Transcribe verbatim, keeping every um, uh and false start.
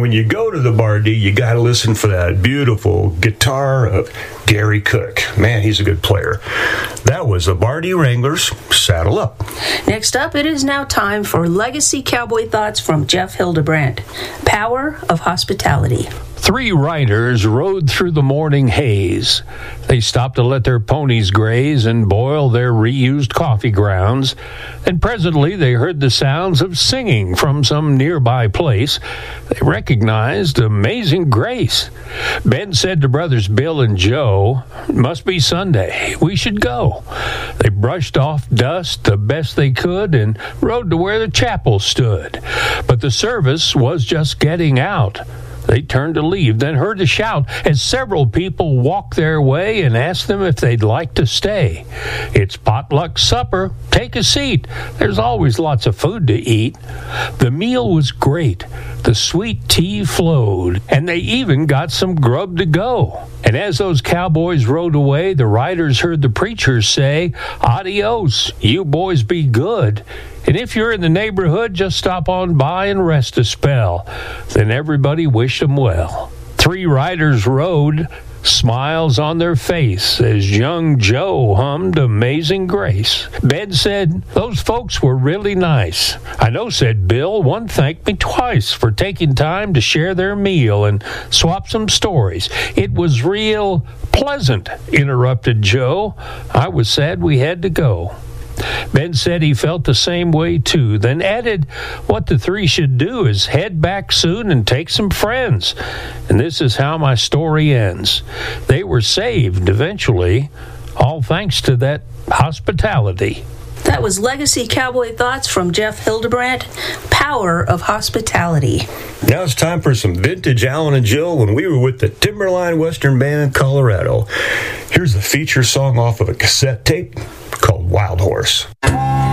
when you go to the Bardee, you got to listen for that beautiful guitar of Gary Cook. Man, he's a good player. That was the Bardee Wranglers. Saddle up. Next up, it is now time for Legacy Cowboy Thoughts from Jeff Hildebrandt. Power of Hospitality. Three riders rode through the morning haze. They stopped to let their ponies graze and boil their reused coffee grounds. And presently they heard the sounds of singing from some nearby place. They recognized Amazing Grace. Ben said to brothers Bill and Joe, "It must be Sunday. We should go." They brushed off dust the best they could and rode to where the chapel stood. But the service was just getting out. They turned to leave, then heard a shout as several people walked their way and asked them if they'd like to stay. "It's potluck supper. Take a seat. There's always lots of food to eat." The meal was great. The sweet tea flowed, and they even got some grub to go. And as those cowboys rode away, the riders heard the preacher say, "Adios, you boys be good. And if you're in the neighborhood, just stop on by and rest a spell." Then everybody wished them well. Three riders rode, smiles on their face, as young Joe hummed Amazing Grace. Ben said, "Those folks were really nice." "I know," said Bill. "One thanked me twice for taking time to share their meal and swap some stories." "It was real pleasant," interrupted Joe. "I was sad we had to go." Ben said he felt the same way too, then added what the three should do is head back soon and take some friends. And this is how my story ends. They were saved eventually, all thanks to that hospitality. That was Legacy Cowboy Thoughts from Jeff Hildebrandt, Power of Hospitality. Now it's time for some vintage Alan and Jill when we were with the Timberline Western Band in Colorado. Here's a feature song off of a cassette tape called Wild Horse.